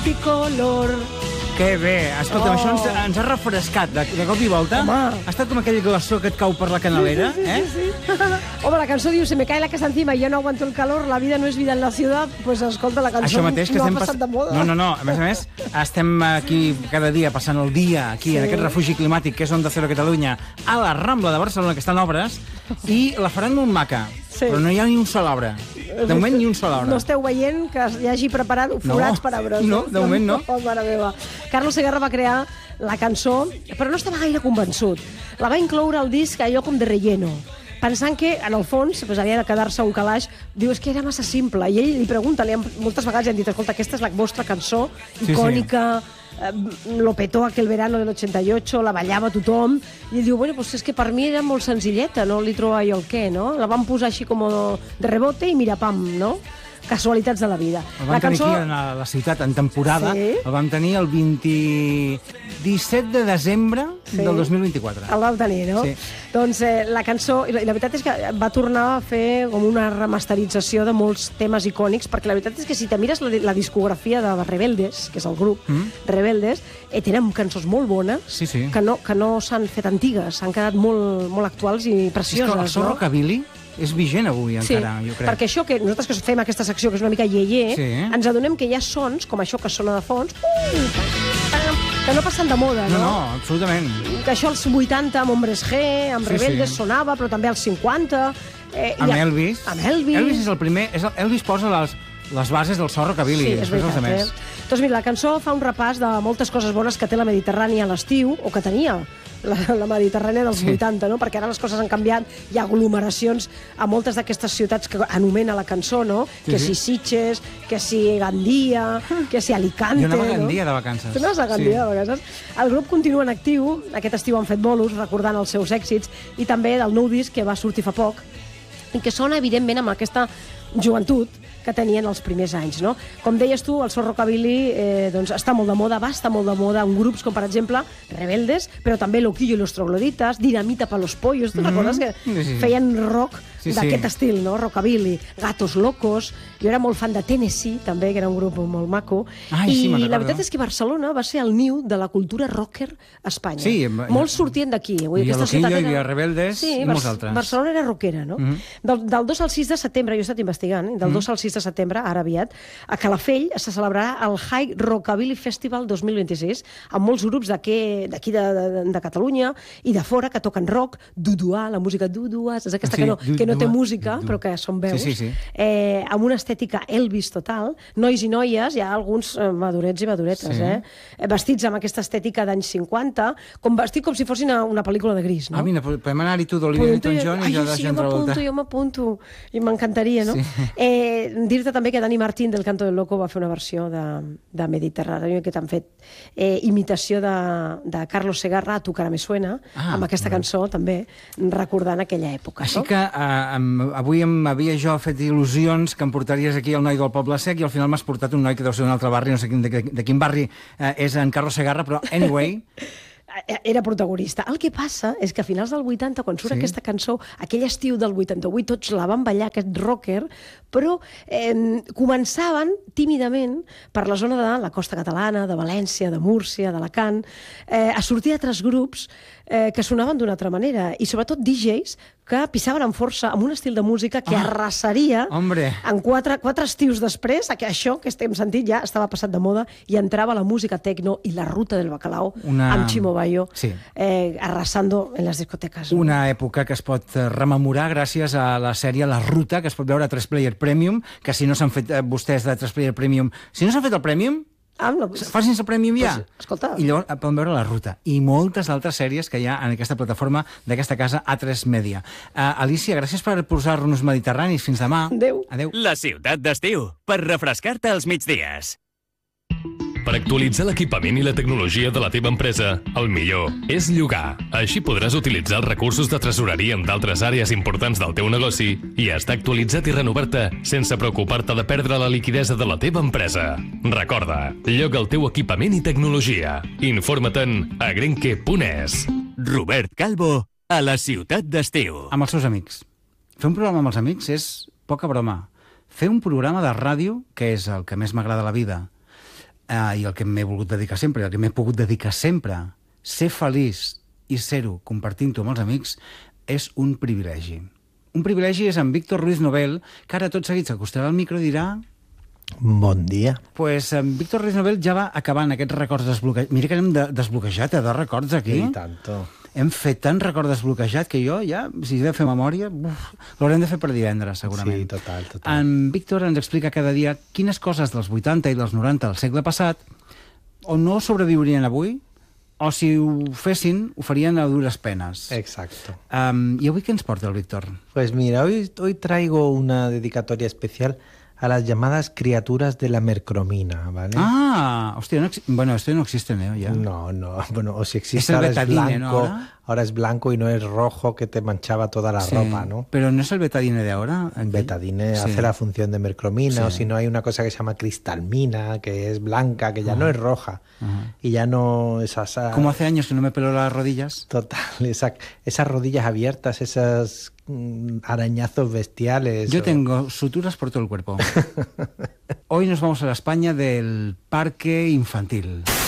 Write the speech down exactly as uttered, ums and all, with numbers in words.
Picolor. Que bé, escolta'm, Oh. això ens, ens ha refrescat de, de cop i volta. Home. Ha estat com aquell glaçó que et cau per la canalera, Sí, sí, eh? sí, sí. Home, la cançó diu, se me cae la casa encima y yo no aguanto el calor, la vida no es vida en la ciudad, pues escolta, la cançó Això mateix que no estem ha passat de moda. No, no, no. A més a més, estem aquí cada dia passant el dia aquí, Sí. en aquest refugi climàtic que és Onda Cero Catalunya, a la Rambla de Barcelona, que està en obres, i la faran molt maca. Sí. Però no hi ha ni un sol arbre. De moment, ni un sol arbre. No esteu veient que hi hagi preparat forats No, per arbres. no, de moment no. Oh, mare meva. Carlos Segarra va crear la cançó, però no estava gaire convençut. La va incloure al disc allò com de relleno, pensant que, en el fons, pues, havia de quedar-se un calaix. Diu, és que era massa simple. I ell li pregunta, li han, moltes vegades li han dit, escolta, aquesta és la vostra cançó, Sí, icònica, eh, lo petó aquel verano del ochenta y ocho, la ballava tothom, i ell diu, bueno, pues és que per mi era molt senzilleta, no li trobo jo el què, no? La van posar així com de rebote i mira, pam, no? Casualitats de la vida. El vam La tenir cançó... aquí a la ciutat en temporada. Sí. El vam tenir el vint... disset de desembre Sí. del dos mil vint-i-quatre. El vau tenir, no? Sí. Doncs eh, la cançó... I la, i la veritat és que va tornar a fer com una remasterització de molts temes icònics, perquè la veritat és que si te mires la, la discografia de Rebeldes, que és el grup, mm. Rebeldes, eh, tenen cançons molt bones, Sí, sí. que no, que no s'han fet antigues, s'han quedat molt, molt actuals i És precioses, que el so no? rockabilly és vigent avui Sí, encara, jo crec. perquè això que nosaltres que fem aquesta secció, que és una mica iê-iê, Sí. ens adonem que hi ha sons, com això que sona de fons, uh, que no passen de moda, No, no? no, absolutament. Que això als vuitanta amb Hombres G, amb Sí, Rebeldes sí. sonava, però també als cinquanta. Eh, Amb i a- Elvis. Amb Elvis. Elvis és el primer... És el, Elvis posa les, les bases del so rockabilly. Sí, és després els veritat. altres. Eh? Doncs mira, la cançó fa un repàs de moltes coses bones que té la Mediterrània a l'estiu, o que tenia la, la Mediterrània dels Sí. vuitanta, no? Perquè ara les coses han canviat, hi ha aglomeracions a moltes d'aquestes ciutats que anomena la cançó, no? Sí, que sí. si Sitges, que si Gandia, que si Alicante... Jo anava a no? Gandia de vacances. Tu anaves a Gandia Sí. de vacances? El grup continua en actiu, aquest estiu han fet bolos recordant els seus èxits, i també del nou disc que va sortir fa poc, i que sona, evidentment, amb aquesta joventut que tenien els primers anys, no? Com deies tu, el so rockabilly eh, doncs està molt de moda, va estar molt de moda en grups com, per exemple, Rebeldes, però també Loquillo y los Trogloditas, Dinamita para los Pollos, tu mm -hmm. recordes que Sí, sí. feien rock Sí, sí. d'aquest estil, no? Rockabilly, Gatos Locos, jo era molt fan de Tennessee, també, que era un grup molt maco, Ai, i sí, me'n la recordo. veritat és que Barcelona va ser el niu de la cultura rocker a Espanya. Sí, Molts sortien d'aquí. Hi havia Loquillo, hi havia Rebeldes sí, i Bar molts altres. Barcelona era rockera, no? Mhm. Mm -hmm. del, del dos al sis de setembre, jo he estat investigant, eh? del mm -hmm. dos al sis de setembre, ara aviat, a Calafell se celebrarà el High Rockabilly Festival dos mil vint-i-sis, amb molts grups d'aquí de, de, de Catalunya i de fora que toquen rock, duduà, la música duduà, és aquesta Sí, que, no, que no té duduà, música, duduà. però que són veus, Sí, sí, sí. Eh, amb una estètica Elvis total, nois i noies, hi ha alguns eh, madurets i maduretes, Sí. eh? eh? Vestits amb aquesta estètica d'anys cinquanta, com vestit com si fossin una, una pel·lícula de gris, no? Ah, mira, podem anar-hi tu d'Olivia Newton-John i jo de sí, John jo Travolta. m'apunto, jo m'apunto. I m'encantaria, no? Sí. Eh, Dir-te també que Dani Martín del Canto del Loco va fer una versió de, de Mediterráneo, que t'han fet eh, imitació de, de Carlos Segarra, a Tu cara me suena, Ah, amb aquesta molt bé. cançó també, recordant aquella època. Així no? que eh, em- avui m'havia jo fet il·lusions que em portaries aquí el noi del Poble Sec i al final m'has portat un noi que deu ser d'un altre barri, no sé quin, de, de quin barri eh, és en Carlos Segarra, però anyway... Era protagonista. El que passa és que a finals del vuitanta, quan surt Sí. sí. aquesta cançó, aquell estiu del vuitanta-vuit, tots la van ballar, aquest rocker, però eh, començaven tímidament per la zona de la costa catalana, de València, de Múrcia, d'Alacant, eh, a sortir altres grups eh, que sonaven d'una altra manera, i sobretot D Js que pissaven amb força, amb un estil de música que Ah, arrasaria hombre. en quatre, quatre estius després, que això que estem sentint ja estava passat de moda, i entrava la música tecno i la ruta del bacalao Una- amb Chimo Bayo Sí. eh, arrasando en les discoteques. Una època que es pot eh, rememorar gràcies a la sèrie La Ruta, que es pot veure a tres player Premium, que si no s'han fet eh, vostès de tres player Premium... Si no s'han fet el Premium, Ah, no, facin el Premium ja. Pues, escolta. I llavors eh, poden veure La Ruta. I moltes altres sèries que hi ha en aquesta plataforma d'aquesta casa A tres Media. Uh, Alicia, gràcies per posar-nos mediterranis. Fins demà. Adéu. Adéu. La ciutat d'estiu, per refrescar-te els migdies. Per actualitzar l'equipament i la tecnologia de la teva empresa, el millor és llogar. Així podràs utilitzar els recursos de tresoreria en d'altres àrees importants del teu negoci i estar actualitzat i renovar-te sense preocupar-te de perdre la liquidesa de la teva empresa. Recorda, lloga el teu equipament i tecnologia. Informa-te'n a grenke punt es. Robert Calvo, a la ciutat d'estiu. Amb els seus amics. Fer un programa amb els amics és poca broma. Fer un programa de ràdio, que és el que més m'agrada a la vida, uh, i el que m'he volgut dedicar sempre, el que m'he pogut dedicar sempre, ser feliç i ser-ho compartint-ho amb els amics, és un privilegi. Un privilegi és en Víctor Ruiz Nobel, que ara tot seguit s'acostarà al micro i dirà... Bon dia. Pues en Víctor Ruiz Nobel ja va acabant aquests records desbloquejats. Mira que hem de desbloquejat eh, dos records aquí. I tanto. Hem fet tant record desbloquejat que jo ja, si he de fer memòria, l'haurem de fer per divendres, segurament. Sí, total, total. En Víctor ens explica cada dia quines coses dels vuitanta i dels noranta del segle passat o no sobreviurien avui, o si ho fessin, ho farien a dures penes. Exacto. Um, I avui què ens porta el Víctor? Pues mira, hoy, hoy traigo una dedicatoria especial a las llamadas criaturas de la mercromina, ¿vale? Ah, hostia, no bueno, esto no existe, ¿no? Ya. No, no, bueno, o si existe es el ahora betadine, es blanco, ¿no? Ahora? ahora es blanco y no es rojo que te manchaba toda la sí, ropa, ¿no? Pero no es el betadine de ahora. El betadine sí. hace la función de mercromina, sí. o si no hay una cosa que se llama cristalmina, que es blanca, que ya uh-huh. no es roja, uh-huh. y ya no es esa... Como hace años que no me pelo las rodillas. Total, esa, esas rodillas abiertas, esas mm, arañazos bestiales. Yo o... tengo suturas por todo el cuerpo. Hoy nos vamos a la España del parque infantil.